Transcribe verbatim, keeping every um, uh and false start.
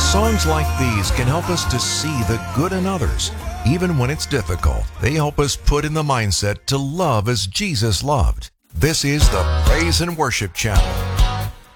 Songs like these can help us to see the good in others, even when it's difficult. They help us put in the mindset to love as Jesus loved. This is the Praise and Worship Channel.